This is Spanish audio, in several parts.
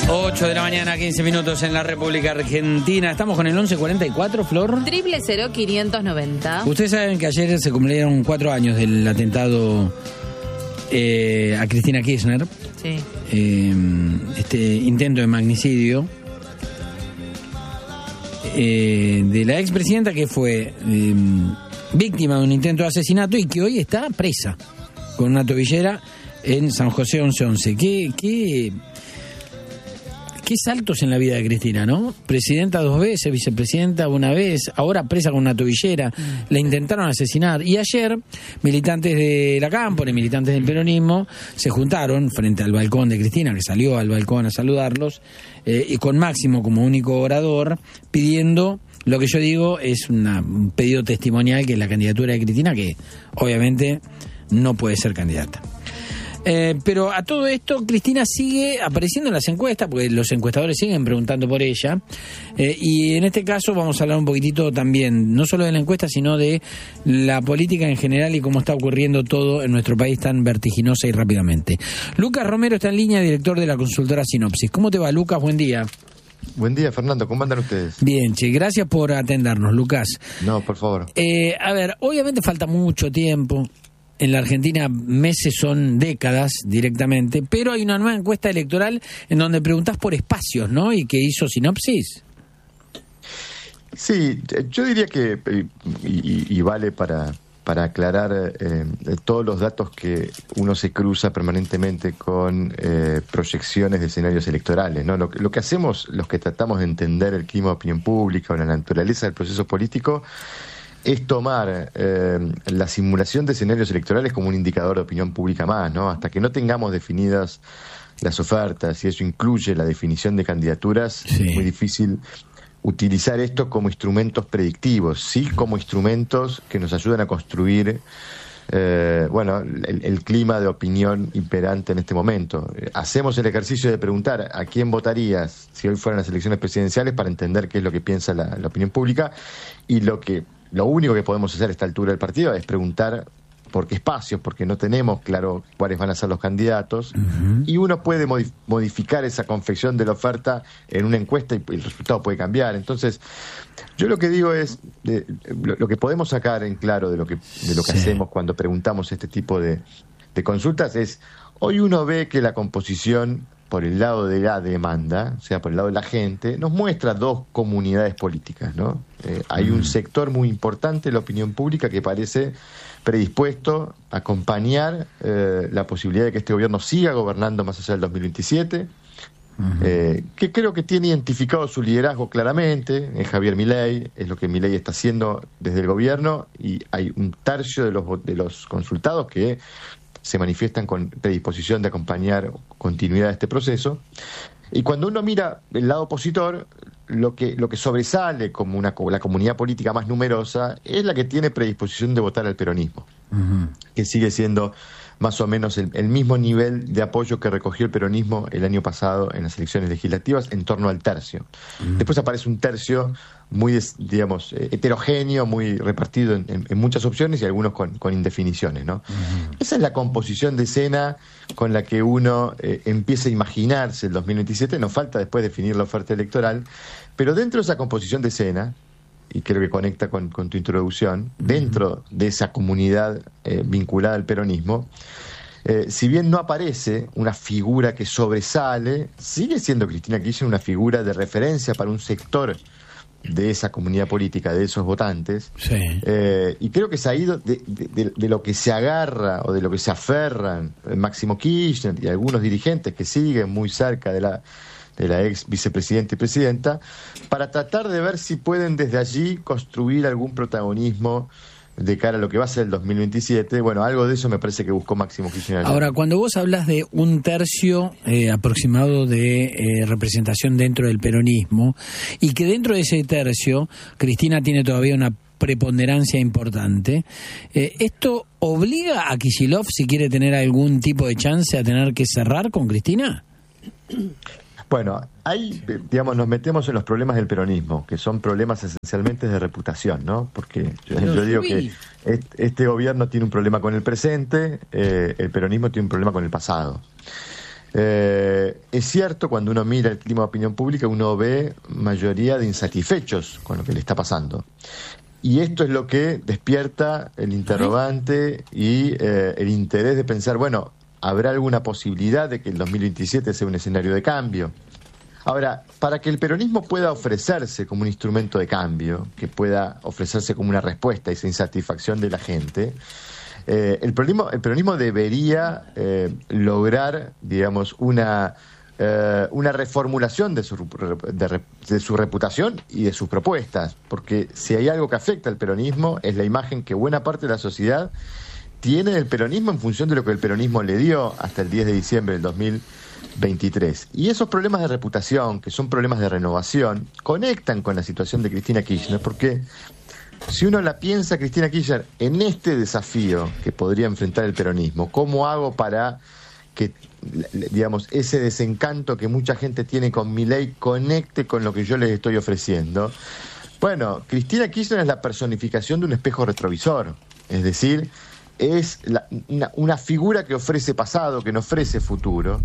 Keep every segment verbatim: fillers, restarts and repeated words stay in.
ocho de la mañana, quince minutos en la República Argentina. Estamos con el once cuarenta y cuatro, Flor. Triple cero quinientos noventa. Ustedes saben que ayer se cumplieron cuatro años del atentado eh, a Cristina Kirchner. Sí. Eh, este intento de magnicidio eh, de la expresidenta que fue eh, víctima de un intento de asesinato y que hoy está presa con una tobillera en San José once once. ¿Qué, qué, qué saltos en la vida de Cristina, ¿no? Presidenta dos veces, vicepresidenta una vez, ahora presa con una tobillera. Mm. La intentaron asesinar. Y ayer, militantes de la Cámpora, militantes del peronismo, se juntaron frente al balcón de Cristina, que salió al balcón a saludarlos, eh, y con Máximo como único orador, pidiendo lo que yo digo es una, un pedido testimonial, que es la candidatura de Cristina, que obviamente no puede ser candidata. Eh, pero a todo esto, Cristina sigue apareciendo en las encuestas, porque los encuestadores siguen preguntando por ella. Eh, y en este caso vamos a hablar un poquitito también, no solo de la encuesta, sino de la política en general y cómo está ocurriendo todo en nuestro país tan vertiginosa y rápidamente. Lucas Romero está en línea, director de la consultora Sinopsis. ¿Cómo te va, Lucas? Buen día. Buen día, Fernando. ¿Cómo andan ustedes? Bien, che, gracias por atendernos, Lucas. No, por favor. Eh, a ver, obviamente falta mucho tiempo. En la Argentina meses son décadas directamente, pero hay una nueva encuesta electoral en donde preguntás por espacios, ¿no? Y que hizo Sinopsis. Sí, yo diría que, y, y, y vale para, para aclarar eh, todos los datos que uno se cruza permanentemente con eh, proyecciones de escenarios electorales, ¿no? Lo, lo que hacemos, los que tratamos de entender el clima de opinión pública o la naturaleza del proceso político, es tomar eh, la simulación de escenarios electorales como un indicador de opinión pública más, ¿no? Hasta que no tengamos definidas las ofertas, y eso incluye la definición de candidaturas, sí. Es muy difícil utilizar esto como instrumentos predictivos, sí como instrumentos que nos ayudan a construir eh, bueno, el, el clima de opinión imperante en este momento. Hacemos el ejercicio de preguntar a quién votarías si hoy fueran las elecciones presidenciales para entender qué es lo que piensa la, la opinión pública, y lo que Lo único que podemos hacer a esta altura del partido es preguntar por qué espacios, porque no tenemos claro cuáles van a ser los candidatos, uh-huh. Y uno puede modif- modificar esa confección de la oferta en una encuesta y el resultado puede cambiar. Entonces, yo lo que digo es, de, lo, lo que podemos sacar en claro de lo que, de lo que sí. hacemos cuando preguntamos este tipo de, de consultas es, hoy uno ve que la composición por el lado de la demanda, o sea, por el lado de la gente, nos muestra dos comunidades políticas, ¿no? Eh, hay un sector muy importante de la opinión pública que parece predispuesto a acompañar eh, la posibilidad de que este gobierno siga gobernando más allá del dos mil veintisiete, uh-huh. eh, que creo que tiene identificado su liderazgo claramente, es Javier Milei, es lo que Milei está haciendo desde el gobierno, y hay un tercio de los, de los consultados que se manifiestan con predisposición de acompañar continuidad de este proceso. Y cuando uno mira el lado opositor, lo que lo que sobresale como una la comunidad política más numerosa es la que tiene predisposición de votar al peronismo, uh-huh. que sigue siendo más o menos el, el mismo nivel de apoyo que recogió el peronismo el año pasado en las elecciones legislativas, en torno al tercio. Uh-huh. Después aparece un tercio muy, digamos, heterogéneo, muy repartido en, en, en muchas opciones y algunos con, con indefiniciones, ¿no? Uh-huh. Esa es la composición de escena con la que uno eh, empieza a imaginarse el dos mil veintisiete. Nos falta después definir la oferta electoral, pero dentro de esa composición de escena, y creo que conecta con, con tu introducción, uh-huh. dentro de esa comunidad eh, vinculada al peronismo, eh, si bien no aparece una figura que sobresale, sigue siendo Cristina Kirchner una figura de referencia para un sector de esa comunidad política, de esos votantes, sí. eh, y creo que es ahí de, de, de, de lo que se agarra o de lo que se aferran Máximo Kirchner y algunos dirigentes que siguen muy cerca de la de la ex vicepresidenta y presidenta, para tratar de ver si pueden desde allí construir algún protagonismo de cara a lo que va a ser el dos mil veintisiete. Bueno, algo de eso me parece que buscó Máximo Kirchner. Ahora, cuando vos hablas de un tercio eh, aproximado de eh, representación dentro del peronismo, y que dentro de ese tercio Cristina tiene todavía una preponderancia importante, eh, ¿esto obliga a Kicillof, si quiere tener algún tipo de chance, a tener que cerrar con Cristina? Bueno, ahí, digamos, nos metemos en los problemas del peronismo, que son problemas esencialmente de reputación, ¿no? Porque yo, yo digo que este, este gobierno tiene un problema con el presente, eh, el peronismo tiene un problema con el pasado. Eh, es cierto, cuando uno mira el clima de opinión pública, uno ve mayoría de insatisfechos con lo que le está pasando. Y esto es lo que despierta el interrogante y eh, el interés de pensar, bueno, ¿habrá alguna posibilidad de que el dos mil veintisiete sea un escenario de cambio? Ahora, para que el peronismo pueda ofrecerse como un instrumento de cambio, que pueda ofrecerse como una respuesta a esa insatisfacción de la gente, eh, el peronismo, el peronismo debería eh, lograr, digamos, una, eh, una reformulación de su, de, de su reputación y de sus propuestas, porque si hay algo que afecta al peronismo es la imagen que buena parte de la sociedad tiene del peronismo en función de lo que el peronismo le dio hasta el diez de diciembre del dos mil veintitrés. Y esos problemas de reputación, que son problemas de renovación, conectan con la situación de Cristina Kirchner, porque si uno la piensa, Cristina Kirchner, en este desafío que podría enfrentar el peronismo, ¿cómo hago para que, digamos, ese desencanto que mucha gente tiene con Milei conecte con lo que yo les estoy ofreciendo? Bueno, Cristina Kirchner es la personificación de un espejo retrovisor, es decir, es la, una, una figura que ofrece pasado, que no ofrece futuro.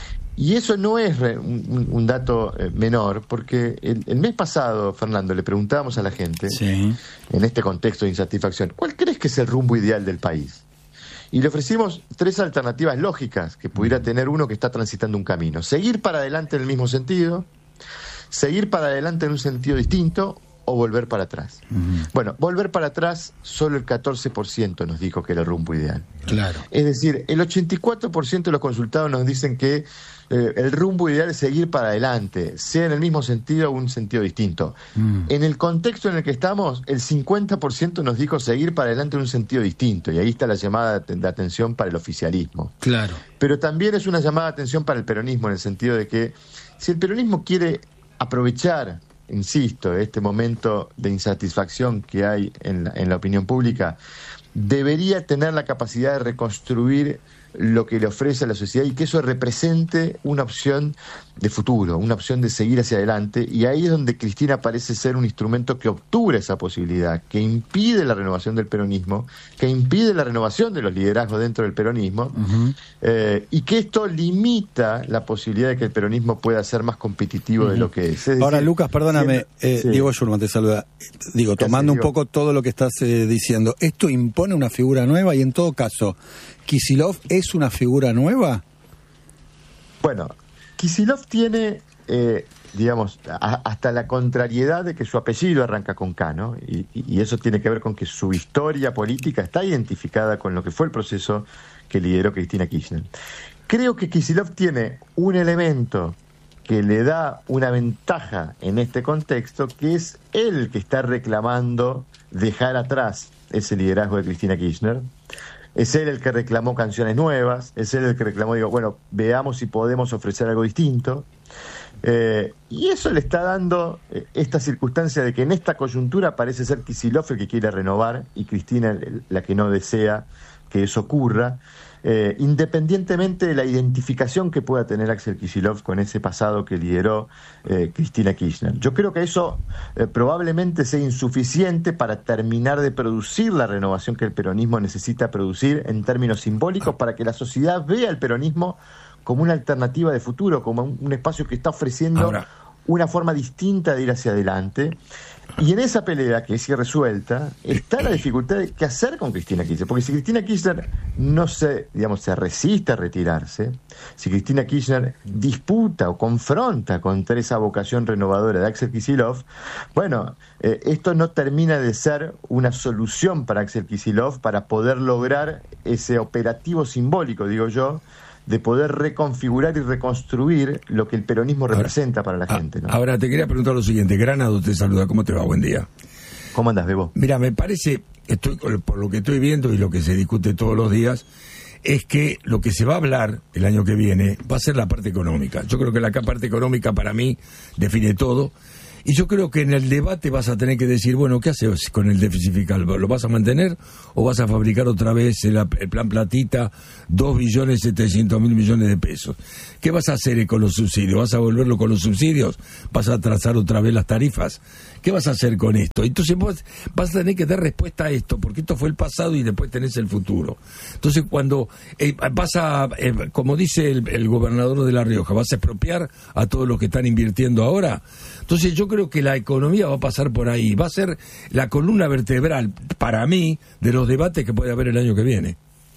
Y eso no es re, un, un dato eh, menor, porque el, el mes pasado, Fernando, le preguntábamos a la gente, sí, en este contexto de insatisfacción, ¿cuál crees que es el rumbo ideal del país? Y le ofrecimos tres alternativas lógicas que pudiera tener uno que está transitando un camino. Seguir para adelante en el mismo sentido, seguir para adelante en un sentido distinto, o volver para atrás. Uh-huh. Bueno, volver para atrás, solo el catorce por ciento nos dijo que era el rumbo ideal. Claro. Es decir, el ochenta y cuatro por ciento de los consultados nos dicen que eh, el rumbo ideal es seguir para adelante, sea en el mismo sentido o un sentido distinto. Uh-huh. En el contexto en el que estamos, el cincuenta por ciento nos dijo seguir para adelante en un sentido distinto, y ahí está la llamada de atención para el oficialismo. Claro. Pero también es una llamada de atención para el peronismo, en el sentido de que si el peronismo quiere aprovechar, insisto, este momento de insatisfacción que hay en la, en la opinión pública, debería tener la capacidad de reconstruir lo que le ofrece a la sociedad y que eso represente una opción de futuro, una opción de seguir hacia adelante, y ahí es donde Cristina parece ser un instrumento que obtura esa posibilidad, que impide la renovación del peronismo, que impide la renovación de los liderazgos dentro del peronismo, uh-huh. eh, y que esto limita la posibilidad de que el peronismo pueda ser más competitivo uh-huh. de lo que es. es decir, ahora, Lucas, perdóname, eh, sí. Diego Schulman te saluda. Digo, tomando un poco todo lo que estás eh, diciendo, ¿esto impone una figura nueva? Y en todo caso, ¿Kicillof es una figura nueva? Bueno, Kicillof tiene, eh, digamos, a, hasta la contrariedad de que su apellido arranca con K, ¿no? Y, y eso tiene que ver con que su historia política está identificada con lo que fue el proceso que lideró Cristina Kirchner. Creo que Kicillof tiene un elemento que le da una ventaja en este contexto, que es él que está reclamando dejar atrás ese liderazgo de Cristina Kirchner. Es él el que reclamó canciones nuevas, es él el que reclamó, digo, bueno, veamos si podemos ofrecer algo distinto. Eh, y eso le está dando eh, esta circunstancia de que en esta coyuntura parece ser Kicillof el que quiere renovar y Cristina la que no desea que eso ocurra, eh, independientemente de la identificación que pueda tener Axel Kicillof con ese pasado que lideró eh, Cristina Kirchner. Yo creo que eso eh, probablemente sea insuficiente para terminar de producir la renovación que el peronismo necesita producir en términos simbólicos, para que la sociedad vea el peronismo como una alternativa de futuro, como un, un espacio que está ofreciendo Ahora. una forma distinta de ir hacia adelante. Y en esa pelea, que es irresuelta, está la dificultad de qué hacer con Cristina Kirchner. Porque si Cristina Kirchner no se, digamos, se resiste a retirarse, si Cristina Kirchner disputa o confronta contra esa vocación renovadora de Axel Kicillof, bueno, eh, esto no termina de ser una solución para Axel Kicillof para poder lograr ese operativo simbólico, digo yo, de poder reconfigurar y reconstruir lo que el peronismo ahora, representa para la a, gente, ¿no? Ahora te quería preguntar lo siguiente. Granado te saluda, ¿cómo te va? Buen día. ¿Cómo andas, Bebo? Mira, me parece, estoy por lo que estoy viendo y lo que se discute todos los días, es que lo que se va a hablar el año que viene va a ser la parte económica. Yo creo que la parte económica para mí define todo, Y yo creo que en el debate vas a tener que decir, bueno, ¿qué haces con el déficit fiscal? ¿Lo vas a mantener o vas a fabricar otra vez el, el plan platita, dos billones setecientos mil millones de pesos? ¿Qué vas a hacer con los subsidios? ¿Vas a volverlo con los subsidios? ¿Vas a trazar otra vez las tarifas? ¿Qué vas a hacer con esto? Entonces vos vas a tener que dar respuesta a esto, porque esto fue el pasado y después tenés el futuro. Entonces cuando eh, vas a, eh, como dice el, el gobernador de La Rioja, vas a expropiar a todos los que están invirtiendo ahora. Entonces yo creo que la economía va a pasar por ahí, va a ser la columna vertebral, para mí, de los debates que puede haber el año que viene.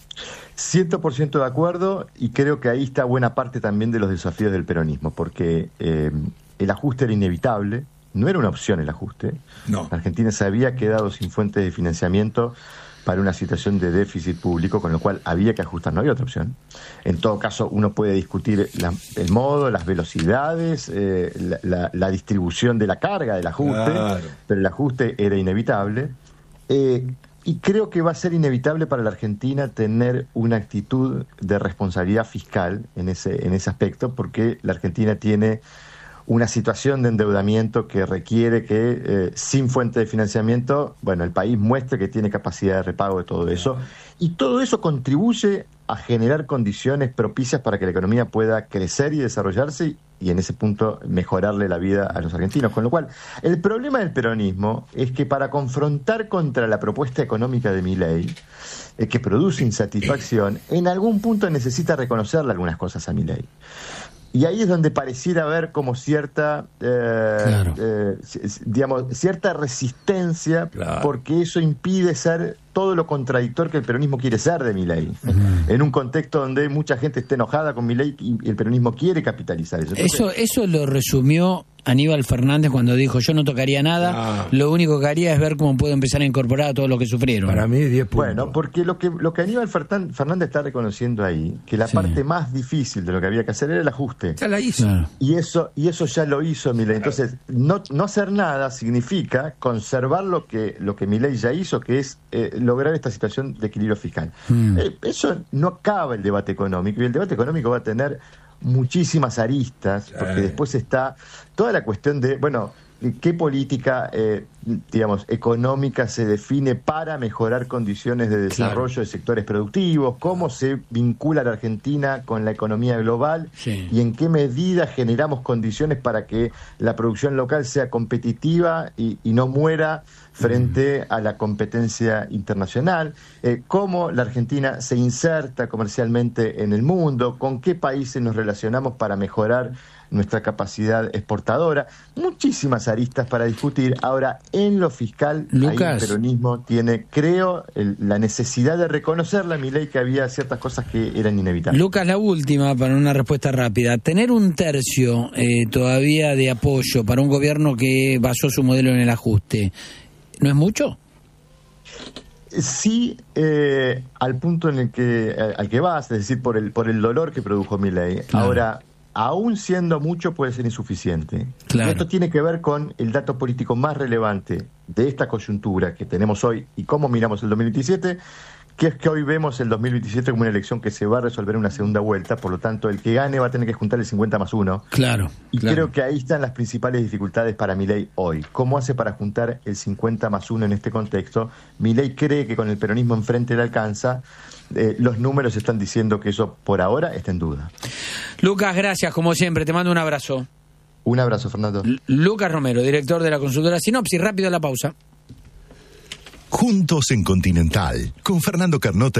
cien por ciento de acuerdo, y creo que ahí está buena parte también de los desafíos del peronismo, porque eh, el ajuste era inevitable, no era una opción el ajuste. No. Argentina se había quedado sin fuentes de financiamiento para una situación de déficit público, con lo cual había que ajustar, no había otra opción. En todo caso, uno puede discutir la, el modo, las velocidades, eh, la, la, la distribución de la carga del ajuste, claro. Pero el ajuste era inevitable. Eh, y creo que va a ser inevitable para la Argentina tener una actitud de responsabilidad fiscal en ese, en ese aspecto, porque la Argentina tiene una situación de endeudamiento que requiere que, eh, sin fuente de financiamiento, bueno, el país muestre que tiene capacidad de repago de todo eso. Y todo eso contribuye a generar condiciones propicias para que la economía pueda crecer y desarrollarse y en ese punto mejorarle la vida a los argentinos. Con lo cual, el problema del peronismo es que para confrontar contra la propuesta económica de Milei, eh, que produce insatisfacción, en algún punto necesita reconocerle algunas cosas a Milei. Y ahí es donde pareciera haber como cierta, eh, claro. eh, digamos, cierta resistencia, claro. Porque eso impide ser todo lo contradictor que el peronismo quiere ser de Milei. Uh-huh. En un contexto donde mucha gente está enojada con Milei y el peronismo quiere capitalizar eso. Entonces, eso, eso lo resumió Aníbal Fernández cuando dijo: yo no tocaría nada, ah. lo único que haría es ver cómo puedo empezar a incorporar a todos los que sufrieron. Para mí diez puntos. Bueno, porque lo que lo que Aníbal Fernández está reconociendo ahí, que la sí. parte más difícil de lo que había que hacer era el ajuste. Ya la hizo. Claro. Y eso y eso ya lo hizo Milei. Entonces, no no hacer nada significa conservar lo que lo que Milei ya hizo, que es eh, lograr esta situación de equilibrio fiscal. Mm. Eh, eso no acaba el debate económico, y el debate económico va a tener muchísimas aristas, porque después está toda la cuestión de, bueno, qué política, eh, digamos, económica se define para mejorar condiciones de desarrollo claro. de sectores productivos, cómo se vincula la Argentina con la economía global sí. y en qué medida generamos condiciones para que la producción local sea competitiva y, y no muera frente mm. a la competencia internacional, eh, cómo la Argentina se inserta comercialmente en el mundo, con qué países nos relacionamos para mejorar nuestra capacidad exportadora, muchísimas aristas para discutir. Ahora, en lo fiscal, Lucas, ahí el peronismo tiene, creo, el, la necesidad de reconocerle a Milei que había ciertas cosas que eran inevitables. Lucas, la última, para una respuesta rápida. Tener un tercio eh, todavía de apoyo para un gobierno que basó su modelo en el ajuste, ¿no es mucho? Sí, eh, al punto en el que al que vas, es decir, por el por el dolor que produjo Milei. Claro. Ahora, aún siendo mucho, puede ser insuficiente. Claro. Y esto tiene que ver con el dato político más relevante de esta coyuntura que tenemos hoy y cómo miramos el dos mil veintisiete, que es que hoy vemos el dos mil veintisiete como una elección que se va a resolver en una segunda vuelta, por lo tanto el que gane va a tener que juntar el cincuenta más uno. Claro. Y claro. creo que ahí están las principales dificultades para Milei hoy. ¿Cómo hace para juntar el cincuenta más uno en este contexto? Milei cree que con el peronismo enfrente le alcanza. Eh, los números están diciendo que eso por ahora está en duda. Lucas, gracias, como siempre, te mando un abrazo. Un abrazo, Fernando. L- Lucas Romero, director de la consultora Sinopsis. Rápido a la pausa. Juntos en Continental, con Fernando Carnota.